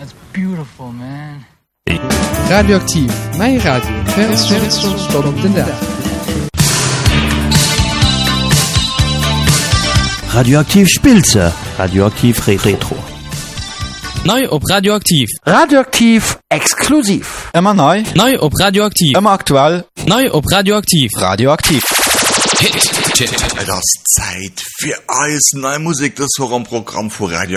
That's beautiful, man. Radioaktiv, mein Radio, stopp den Dach. Radioaktiv Spilze, Radioaktiv Retro. Neu op Radioaktiv. Radioaktiv exklusiv. Immer neu. Neu op Radioaktiv. Immer aktuell. Neu op Radioaktiv. Radioaktiv. Das Zeit für alles neue Musik, das Programm vor Radio.